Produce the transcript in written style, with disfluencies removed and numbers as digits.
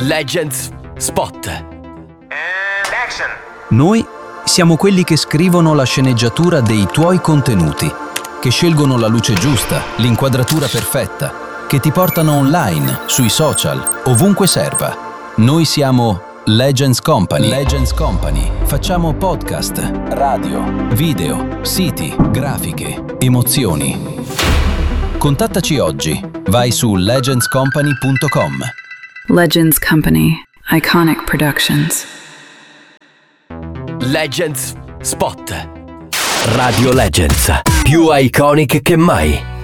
Legends Spot. And action. Noi siamo quelli che scrivono la sceneggiatura dei tuoi contenuti, che scelgono la luce giusta, l'inquadratura perfetta, che ti portano online, sui social, ovunque serva. Noi siamo Legends Company. Legends Company. Facciamo podcast, radio, video, siti, grafiche, emozioni. Contattaci oggi. Vai su legendscompany.com. Legends Company. Iconic Productions. Legends Spot. Radio Legends. Più iconic che mai.